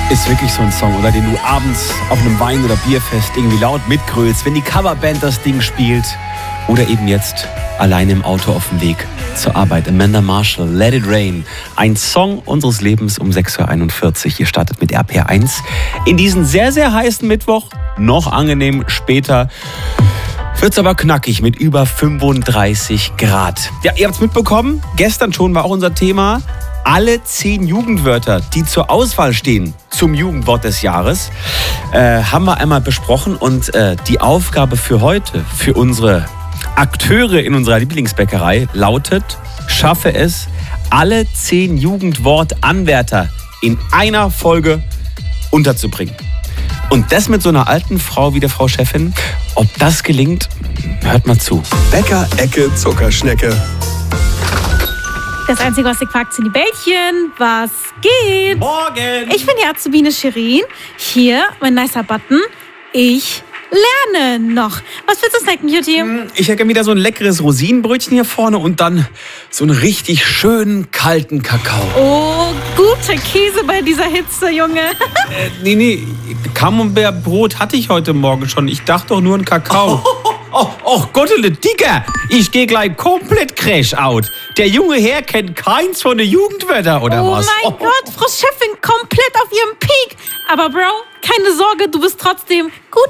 Ist wirklich so ein Song, oder? Den du abends auf einem Wein- oder Bierfest irgendwie laut mitgrölst, wenn die Coverband das Ding spielt. Oder eben jetzt alleine im Auto auf dem Weg zur Arbeit. Amanda Marshall, Let It Rain. Ein Song unseres Lebens um 6.41 Uhr. Ihr startet mit RPR1 in diesen sehr, sehr heißen Mittwoch. Noch angenehm später wird's aber knackig mit über 35 Grad. Ja, ihr habt's mitbekommen. Gestern schon war auch unser Thema. Alle 10 Jugendwörter, die zur Auswahl stehen zum Jugendwort des Jahres, haben wir einmal besprochen. Und die Aufgabe für heute, für unsere Akteure in unserer Lieblingsbäckerei, lautet: Schaffe es, alle 10 Jugendwortanwärter in einer Folge unterzubringen. Und das mit so einer alten Frau wie der Frau Chefin. Ob das gelingt, hört mal zu. Bäcker, Ecke, Zuckerschnecke. Das Einzige, was ich fragt, sind die Bällchen. Was geht? Morgen! Ich bin die Azubine Shirin. Hier, mein nicer Button. Ich lerne noch. Was willst du snacken, Cutie? Ich hätte wieder so ein leckeres Rosinenbrötchen hier vorne und dann so einen richtig schönen, kalten Kakao. Oh, guter Käse bei dieser Hitze, Junge. Nee, Camembert-Brot hatte ich heute Morgen schon. Ich dachte doch nur an Kakao. Oh Gottele, Digga, ich gehe gleich komplett crash-out. Der junge Herr kennt keins von den Jugendwörtern, oder was? Oh mein Gott, Frau Chefin komplett auf ihrem Peak. Aber Bro, keine Sorge, du bist trotzdem gut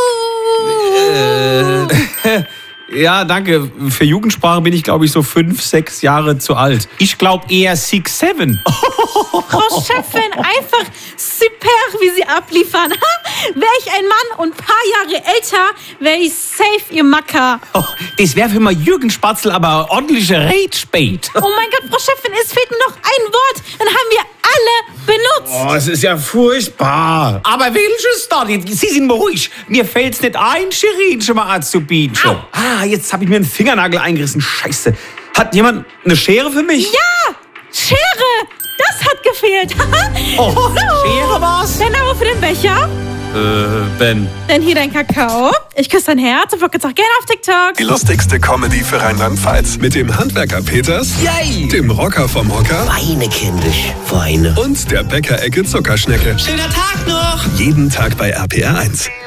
genug. Ja, danke. Für Jugendsprache bin ich, glaube ich, so 5, 6 Jahre zu alt. Ich glaube eher 6, 7. Frau Chefin, einfach super, wie Sie abliefern. Wäre ich ein Mann und ein paar Jahre älter, wäre ich safe Ihr Macker. Oh, das wäre für mal Jürgen Spatzel aber ordentliche Rage-Bait. Oh mein Gott, Frau Chefin, es fehlt nur noch ein Wort. Dann haben wir alle benutzt. Oh, es ist ja furchtbar. Aber welches da? Sie sind mal ruhig. Mir fällt's nicht ein, Shirin schon mal anzubieten. Jetzt habe ich mir einen Fingernagel eingerissen. Scheiße. Hat jemand eine Schere für mich? Ja, Schere. Das hat gefehlt. Oh, Schere war's? Dein Name für den Becher? Ben. Dann hier dein Kakao. Ich küsse dein Herz und folge jetzt auch gerne auf TikTok. Die lustigste Comedy für Rheinland-Pfalz. Mit dem Handwerker Peters, Yay! dem Rocker vom Hocker Weine, kindisch, Weine. und der Bäcker-Ecke Zuckerschnecke. Schöner Tag noch! Jeden Tag bei RPR1.